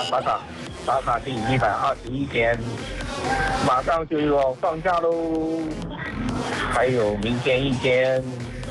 打卡第121天，马上就要放假喽，还有明天一天，